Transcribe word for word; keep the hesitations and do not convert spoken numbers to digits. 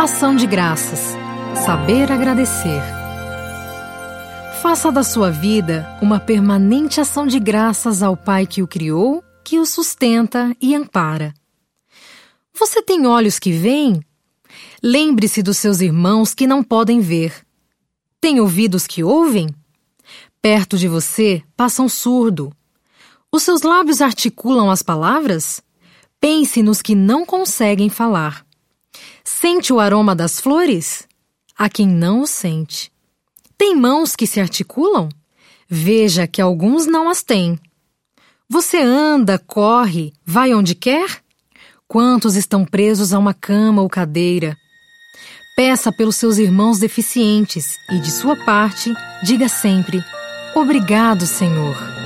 Ação de graças. Saber agradecer. Faça da sua vida uma permanente ação de graças ao Pai que o criou, que o sustenta e ampara. Você tem olhos que veem? Lembre-se dos seus irmãos que não podem ver. Tem ouvidos que ouvem? Perto de você passa um surdo. Os seus lábios articulam as palavras? Pense nos que não conseguem falar. Sente o aroma das flores? Há quem não o sente. Tem mãos que se articulam? Veja que alguns não as têm. Você anda, corre, vai onde quer? Quantos estão presos a uma cama ou cadeira? Peça pelos seus irmãos deficientes e, de sua parte, diga sempre: obrigado, Senhor.